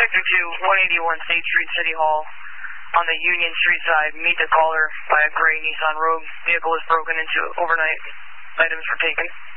Sector 2, 181 State Street, City Hall. On the Union Street side, meet the caller by a gray Nissan Rogue. Vehicle is broken into overnight. Items were taken.